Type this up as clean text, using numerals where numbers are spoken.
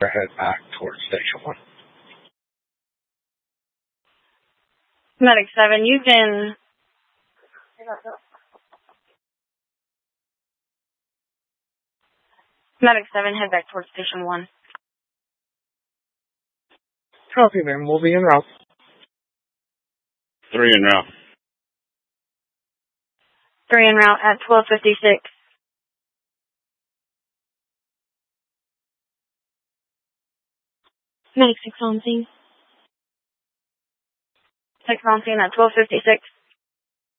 head back towards Station 1. Medic 7, you can... Medic 7, head back towards Station 1. Copy, ma'am. We'll be en route. 3 en route. 3 en route at 12:56. Medic 6 on scene. 6 on scene at 12:56.